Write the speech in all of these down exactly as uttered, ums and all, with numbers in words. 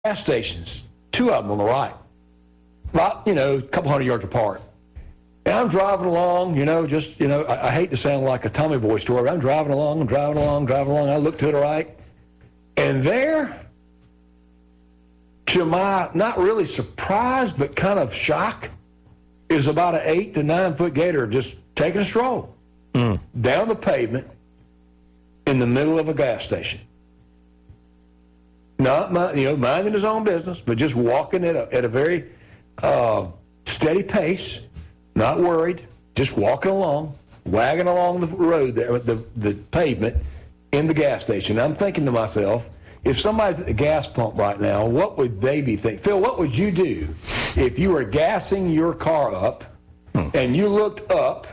gas stations, two of them on the right, about, you know, a couple hundred yards apart. And I'm driving along, you know, just, you know, I, I hate to sound like a Tommy Boy story, but I'm driving along, I'm driving along, driving along. I look to the right, and there, to my not really surprise, but kind of shock, is about an eight to nine foot gator just taking a stroll mm. down the pavement in the middle of a gas station. Not, my, you know, minding his own business, but just walking at a, at a very uh, steady pace. Not worried, just walking along, wagging along the road there, the, the pavement in the gas station. I'm thinking to myself, if somebody's at the gas pump right now, what would they be thinking? Phil, what would you do if you were gassing your car up hmm. and you looked up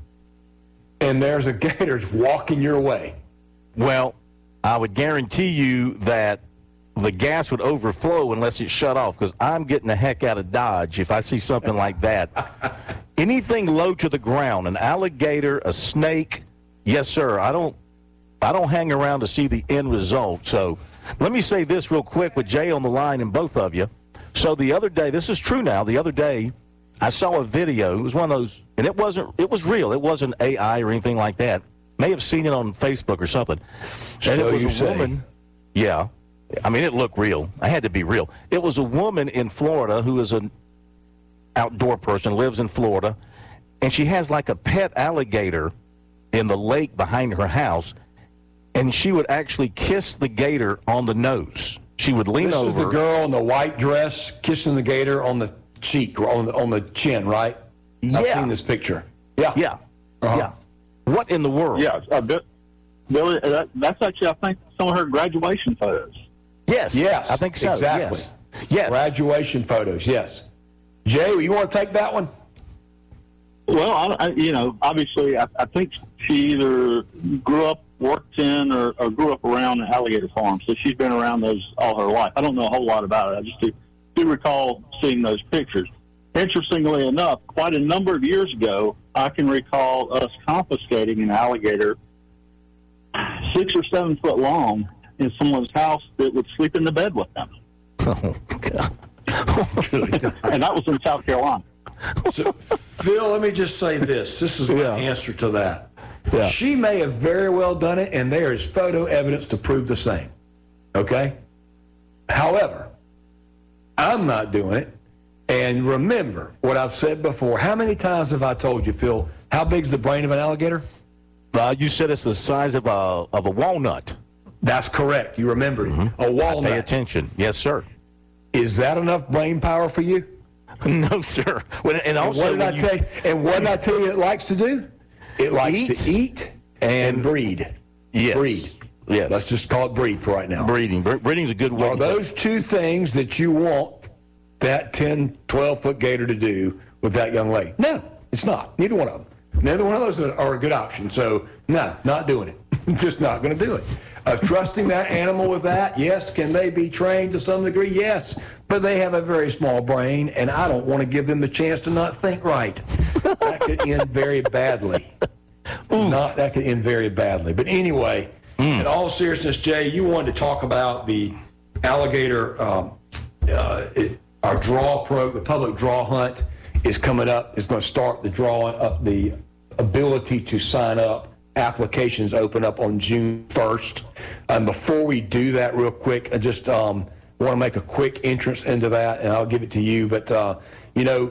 and there's a gator walking your way? Well, I would guarantee you that the gas would overflow unless it shut off, because I'm getting the heck out of Dodge if I see something like that. Anything low to the ground, an alligator, a snake, yes, sir. I don't I don't hang around to see the end result. So let me say this real quick with Jay on the line and both of you. So the other day, this is true now, the other day I saw a video. It was one of those, and it wasn't, it was real. It wasn't A I or anything like that. May have seen it on Facebook or something. And so it was you a say. woman. Yeah. I mean, it looked real. I had to be real. It was a woman in Florida who is an outdoor person, lives in Florida, and she has like a pet alligator in the lake behind her house, and she would actually kiss the gator on the nose. She would lean this over. This is the girl in the white dress kissing the gator on the cheek, or on the, on the chin, right? Yeah. I've seen this picture. Yeah. Yeah. Uh-huh. Yeah. What in the world? Yeah, a bit, Billy, that, that's actually, I think, some of her graduation photos. Yes. Yes. I think so. Exactly. Yes. yes. Graduation photos, yes. Jay, you want to take that one? Well, I, I, you know, obviously, I, I think she either grew up, worked in, or, or grew up around an alligator farm, so she's been around those all her life. I don't know a whole lot about it. I just do, do recall seeing those pictures. Interestingly enough, quite a number of years ago, I can recall us confiscating an alligator six or seven foot long in someone's house that would sleep in the bed with them. Oh, God. And that was in South Carolina. So, Phil, let me just say this. This is my Yeah. answer to that. Yeah. She may have very well done it, and there is photo evidence to prove the same. Okay? However, I'm not doing it. And remember what I've said before. How many times have I told you, Phil, how big's the brain of an alligator? Uh, you said it's the size of a of a walnut. That's correct. You remembered it. Mm-hmm. A I walnut. pay attention. Yes, sir. Is that enough brain power for you? No, sir. When, and And also, what did I when you- tell you? And what did I tell you it likes to do? It likes Eat to eat and, and- breed. Yes. Breed. Yes. Let's just call it breed for right now. breeding. Bre- Breeding's a good way. Are those two things that you want that ten, twelve-foot gator to do with that young lady? No, it's not. Neither one of them. Neither one of those are a good option. So, no, not doing it. Just not going to do it. Uh, trusting that animal with that, yes. Can they be trained to some degree? Yes. But they have a very small brain, and I don't want to give them the chance to not think right. That could end very badly. Not that could end very badly. But anyway, mm. in all seriousness, Jay, you wanted to talk about the alligator, um, uh, it, our draw pro, the public draw hunt is coming up. It's going to start the draw up, the ability to sign up. Applications open up on June first. And before we do that real quick, I just um, want to make a quick entrance into that, and I'll give it to you. But, uh, you know,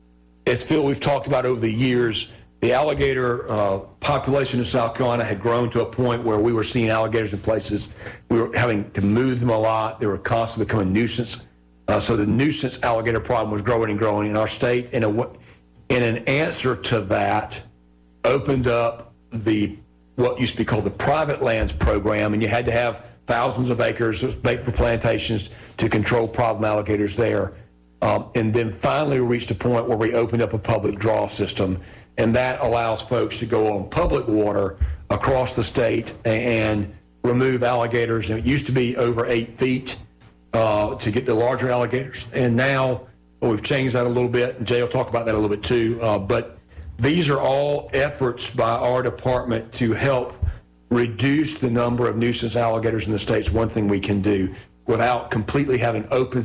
as Phil, we've talked about over the years, the alligator uh, population in South Carolina had grown to a point where we were seeing alligators in places. We were having to move them a lot. They were constantly becoming a nuisance. Uh, so the nuisance alligator problem was growing and growing in our state. And a, in an answer to that, opened up the what used to be called the private lands program, and you had to have thousands of acres made for plantations to control problem alligators there. Um, and then finally we reached a point where we opened up a public draw system, and that allows folks to go on public water across the state and remove alligators. And it used to be over eight feet uh, to get the larger alligators, and now well, we've changed that a little bit, and Jay will talk about that a little bit too. Uh, but these are all efforts by our department to help reduce the number of nuisance alligators in the states. One thing we can do. without completely having open